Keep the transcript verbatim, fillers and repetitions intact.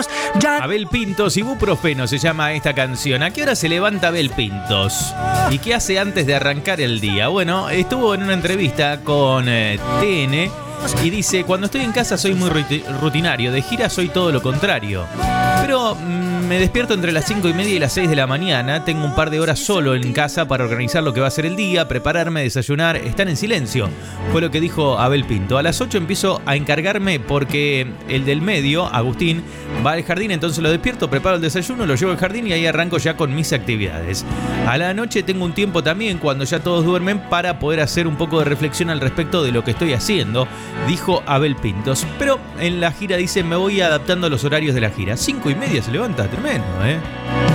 Abel Pintos, Ibuprofeno se llama esta canción. ¿A qué hora se levanta Abel Pintos? ¿Y qué hace antes de arrancar el día? Bueno, estuvo en una entrevista con eh, T N y dice: cuando estoy en casa soy muy rutinario, de gira soy todo lo contrario. Pero mmm, me despierto entre las cinco y media y las seis de la mañana. Tengo un par de horas solo en casa para organizar lo que va a ser el día, prepararme, desayunar, estar en silencio. Fue lo que dijo Abel Pinto. A las ocho empiezo a encargarme porque el del medio, Agustín, va al jardín, entonces lo despierto, preparo el desayuno, lo llevo al jardín y ahí arranco ya con mis actividades. A la noche tengo un tiempo también, cuando ya todos duermen, para poder hacer un poco de reflexión al respecto de lo que estoy haciendo, dijo Abel Pintos. Pero en la gira dice: me voy adaptando a los horarios de la gira. Cinco y media se levanta, tremendo, ¿eh?